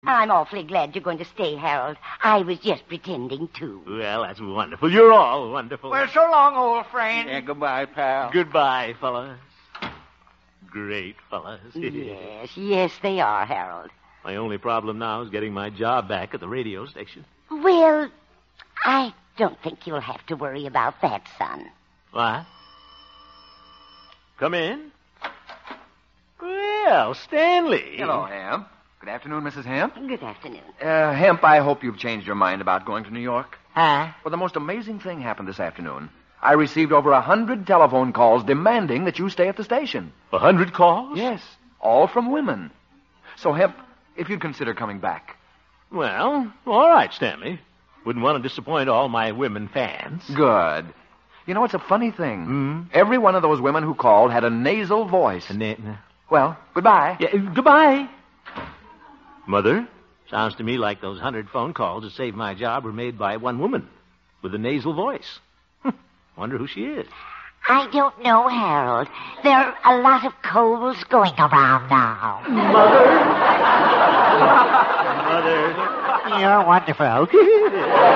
I'm awfully glad you're going to stay, Harold. I was just pretending to. Well, that's wonderful. You're all wonderful. Well, so long, old friend. Yeah, goodbye, pal. Goodbye, fellas. Great fellas. Yes, they are, Harold. My only problem now is getting my job back at the radio station. Well, I don't think you'll have to worry about that, son. What? Come in. Well, Stanley. Hello, Hemp. Good afternoon, Mrs. Hemp. Good afternoon. Hemp, I hope you've changed your mind about going to New York. Huh? Well, the most amazing thing happened this afternoon. I received over 100 telephone calls demanding that you stay at the station. 100 calls? Yes, all from women. So, Hemp, if you'd consider coming back. Well, all right, Stanley. Wouldn't want to disappoint all my women fans. Good. You know, it's a funny thing. Every one of those women who called had a nasal voice. Well, goodbye. Yeah, goodbye. Mother, sounds to me like those 100 phone calls that saved my job were made by one woman with a nasal voice. Wonder who she is. I don't know, Harold. There are a lot of colds going around now. Mother. You're wonderful.